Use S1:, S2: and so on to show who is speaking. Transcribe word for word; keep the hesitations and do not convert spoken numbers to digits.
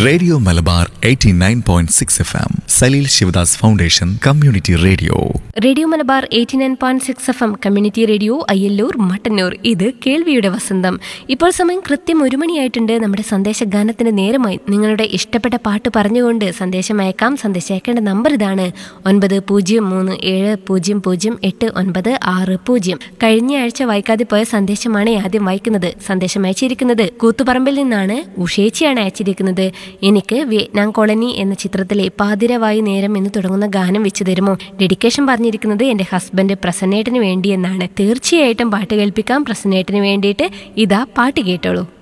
S1: Radio Malabar eighty nine point six F M Saleel Sivadas foundation community radio.
S2: Radio Malabar eighty nine point six F M community radio, Ayyallur Mattannur. ഇത് കേൾവിയുടെ വസന്തം. ഇപ്പോൾ സമയം കൃത്യം ഒരു മണിയായിട്ടുണ്ട്. നമ്മുടെ സന്ദേശ ഗാനത്തിന് നേരമായി. നിങ്ങളുടെ ഇഷ്ടപ്പെട്ട പാട്ട് പറഞ്ഞുകൊണ്ട് സന്ദേശം അയക്കാം. സന്ദേശം അയക്കേണ്ട നമ്പർ ഇതാണ്: ഒൻപത് പൂജ്യം മൂന്ന് ഏഴ് പൂജ്യം പൂജ്യം എട്ട് ഒൻപത് ആറ് പൂജ്യം. കഴിഞ്ഞ ആഴ്ച വായിക്കാതെ പോയ സന്ദേശമാണ് ആദ്യം വായിക്കുന്നത്. സന്ദേശം അയച്ചിരിക്കുന്നത് കൂത്തുപറമ്പിൽ നിന്നാണ്. ഉഷേച്ചിയാണ് അയച്ചിരിക്കുന്നത്. എനിക്ക് വിയറ്റ്നാം കോളനി എന്ന ചിത്രത്തിലെ പാതിരവായി നേരം എന്ന് തുടങ്ങുന്ന ഗാനം വെച്ചു തരുമോ? ഡെഡിക്കേഷൻ പറഞ്ഞിരിക്കുന്നത് എന്റെ ഹസ്ബൻഡ് പ്രസന്നേട്ടന് വേണ്ടി എന്നാണ്. തീർച്ചയായിട്ടും പാട്ട് കേൾപ്പിക്കാം. പ്രസന്നേട്ടന് വേണ്ടിയിട്ട് ഇതാ പാട്ട് കേട്ടോളൂ.